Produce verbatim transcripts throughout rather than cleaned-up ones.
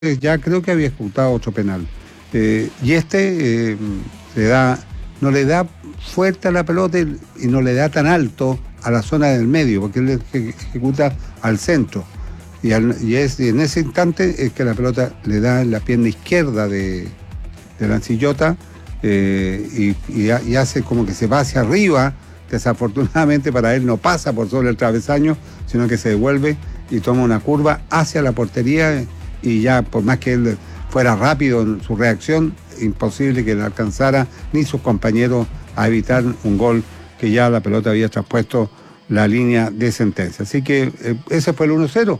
ya creo que había ejecutado otro penal. Eh, y este eh, le da, no le da fuerte a la pelota y, y no le da tan alto a la zona del medio, porque él ejecuta al centro. Y, al, y, es, y en ese instante es que la pelota le da en la pierna izquierda de, de la Ancillota eh, y, y, y hace como que se va hacia arriba. Desafortunadamente para él no pasa por sobre el travesaño, sino que se devuelve y toma una curva hacia la portería. Y ya por más que él fuera rápido en su reacción, imposible que le alcanzara ni sus compañeros a evitar un gol que ya la pelota había traspuesto la línea de sentencia. Así que eh, ese fue el uno cero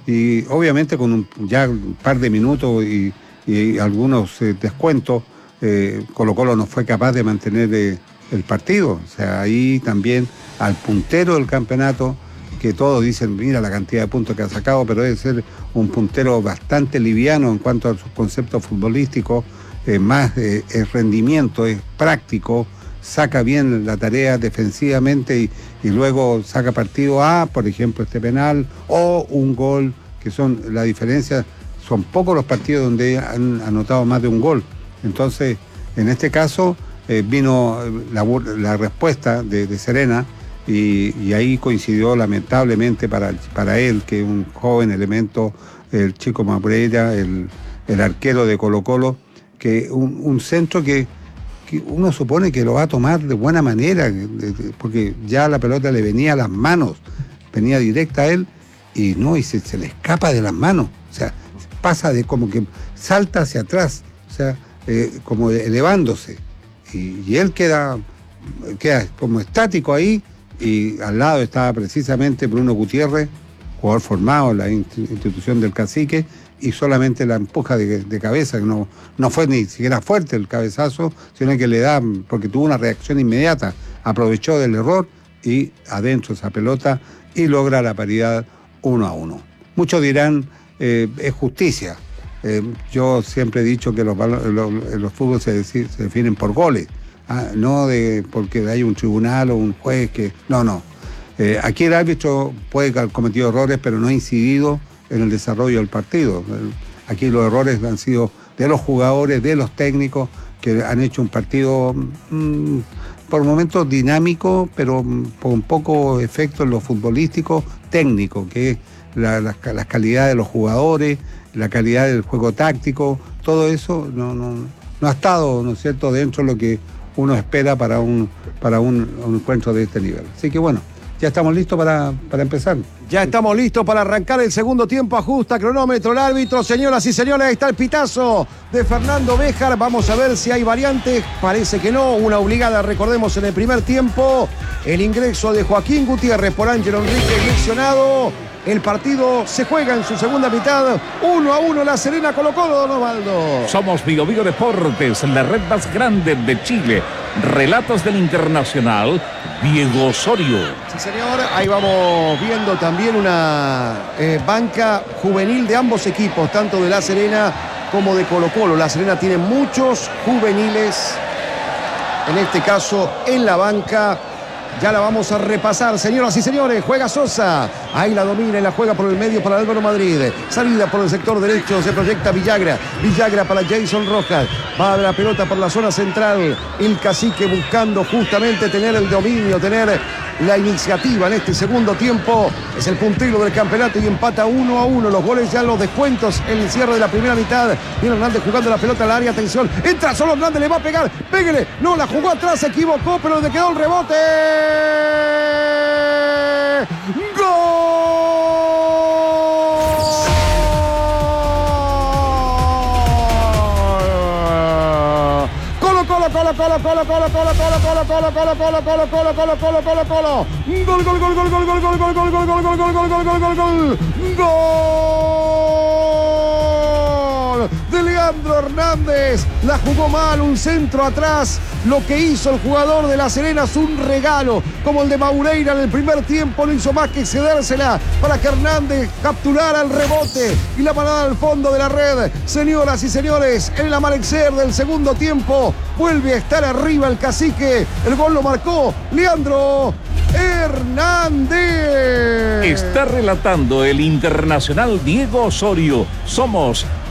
y obviamente con un, ya un par de minutos y, y algunos eh, descuentos, eh, Colo-Colo no fue capaz de mantener eh, el partido. O sea, ahí también al puntero del campeonato, que todos dicen, mira la cantidad de puntos que ha sacado, pero debe ser un puntero bastante liviano en cuanto a sus conceptos futbolísticos, eh, más eh, es rendimiento, es práctico, saca bien la tarea defensivamente y, y luego saca partido a, por ejemplo, este penal o un gol, que son la diferencia, son pocos los partidos donde han anotado más de un gol. Entonces, en este caso, eh, vino la, la respuesta de, de Serena. Y, y ahí coincidió lamentablemente para, para él, que es un joven elemento, el Chico Mabrera, el, el arquero de Colo-Colo, que un, un centro que, que uno supone que lo va a tomar de buena manera, de, de, porque ya la pelota le venía a las manos, venía directa a él, y no, y se, se le escapa de las manos, o sea, pasa de como que salta hacia atrás, o sea, eh, como elevándose, y, y él queda, queda como estático ahí. Y al lado estaba precisamente Bruno Gutiérrez, jugador formado en la institución del Cacique, y solamente la empuja de, de cabeza, que no, no fue ni siquiera fuerte el cabezazo, sino que le da, porque tuvo una reacción inmediata, aprovechó del error y adentro esa pelota y logra la paridad uno a uno. Muchos dirán, eh, es justicia. Eh, yo siempre he dicho que los, los, los fútbol se, se definen por goles. Ah, no de porque hay un tribunal o un juez que... No, no. Eh, aquí el árbitro puede haber cometido errores, pero no ha incidido en el desarrollo del partido. Aquí los errores han sido de los jugadores, de los técnicos, que han hecho un partido mmm, por momentos dinámico, pero con poco efecto en lo futbolístico técnico, que es la, la, la calidad de los jugadores, la calidad del juego táctico, todo eso no, no, no ha estado, ¿no es cierto?, dentro de lo que uno espera para un para un, un encuentro de este nivel. Así que bueno, ya estamos listos para, para empezar. Ya estamos listos para arrancar el segundo tiempo. Ajusta cronómetro el árbitro. Señoras y señores, ahí está el pitazo de Fernando Béjar. Vamos a ver si hay variantes. Parece que no. Una obligada, recordemos, en el primer tiempo. El ingreso de Joaquín Gutiérrez por Ángel Enrique lesionado. El partido se juega en su segunda mitad. Uno a uno La Serena Colo-Colo, don Osvaldo. Somos Bio Bio Deportes, la red más grande de Chile. Relatos del Internacional, Diego Osorio. Sí, señor. Ahí vamos viendo también una eh, banca juvenil de ambos equipos, tanto de La Serena como de Colo-Colo. La Serena tiene muchos juveniles, en este caso en la banca. Ya la vamos a repasar, señoras y señores. Juega Sosa. Ahí la domina y la juega por el medio para Álvaro Madrid. Salida por el sector derecho. Se proyecta Villagra. Villagra para Jason Rojas. Va a la pelota por la zona central. El Cacique buscando justamente tener el dominio, tener la iniciativa en este segundo tiempo. Es el puntero del campeonato y empata uno a uno. Los goles ya los descuentos en el cierre de la primera mitad. Viene Hernández jugando la pelota al área. Atención. Entra solo Hernández. Le va a pegar. Pégale. No, la jugó atrás. Se equivocó, pero le quedó el rebote. ¡Gol! Colo, Colo, Colo, Colo, Colo, Colo, Colo, Colo, Colo, Colo, Colo, Colo, Colo, Colo, Colo, Colo, Colo, Colo. Gol, gol, gol, gol, gol, gol, gol, gol, gol, gol, gol, gol, gol, gol, gol, gol, gol, gol. Gol de Leandro Hernández. La jugó mal, un centro atrás. Lo que hizo el jugador de La Serena es un regalo, como el de Maureira en el primer tiempo. No hizo más que cedérsela para que Hernández capturara el rebote y la manada al fondo de la red. Señoras y señores, en el amanecer del segundo tiempo vuelve a estar arriba el Cacique. El gol lo marcó Leandro Hernández. Está relatando el internacional Diego Osorio. Somos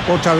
otra vez.